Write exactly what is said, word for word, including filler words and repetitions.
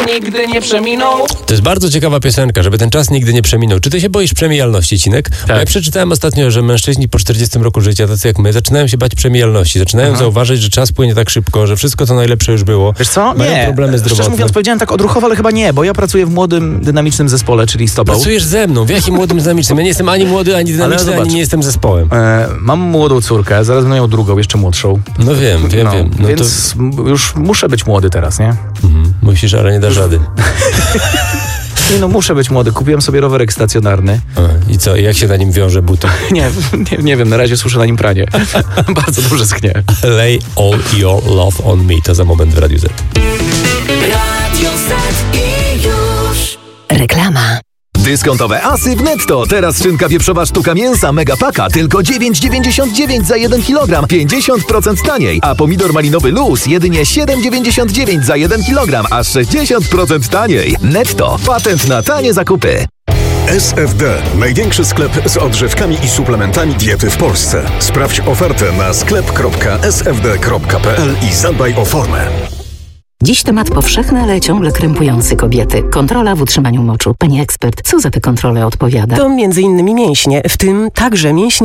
nigdy nie przeminął. To jest bardzo ciekawa piosenka, żeby ten czas nigdy nie przeminął. Czy ty się boisz przemijalności, Cinek? Tak. Bo ja przeczytałem ostatnio, że mężczyźni po czterdziestym roku życia, tacy jak my, zaczynają się bać przemijalności. Zaczynają Aha. zauważyć, że czas płynie tak szybko, że wszystko co najlepsze już było. Wiesz co? Mają Nie. problemy Szczerze zdrowotne. mówiąc, powiedziałem tak odruchowo, ale chyba nie, bo ja pracuję w młodym, dynamicznym zespole, czyli z tobą. Pracujesz ze mną. W jakim młodym dynamicznym? Ja nie jestem ani młody, ani dynamiczny, zobacz. ani nie jestem zespołem. E, mam młodą córkę, zaraz będę miał drugą, jeszcze młodszą. No wiem, wiem, No, wiem. No więc m- już muszę być młody teraz, nie? to... Mhm. Musisz, ale nie dasz rady. Nie no, muszę być młody. Kupiłem sobie rowerek stacjonarny. A, I co? I jak się na nim wiąże buty? Nie, nie, nie wiem, na razie słyszę na nim pranie. Bardzo dobrze schnie. Lay all your love on me. To za moment w Radiu Z. Radio Z i już. Reklama. Dyskontowe asy w Netto. Teraz szynka wieprzowa sztuka mięsa Megapaka tylko dziewięć dziewięćdziesiąt dziewięć za jeden kilogram, pięćdziesiąt procent taniej. A pomidor malinowy Luz jedynie siedem dziewięćdziesiąt dziewięć za jeden kilogram, aż sześćdziesiąt procent taniej. Netto. Patent na tanie zakupy. S F D. Największy sklep z odżywkami i suplementami diety w Polsce. Sprawdź ofertę na sklep kropka s f d kropka p l i zadbaj o formę. Dziś temat powszechny, ale ciągle krępujący kobiety. Kontrola w utrzymaniu moczu. Pani ekspert, co za te kontrole odpowiada? To między innymi mięśnie, w tym także mięśnie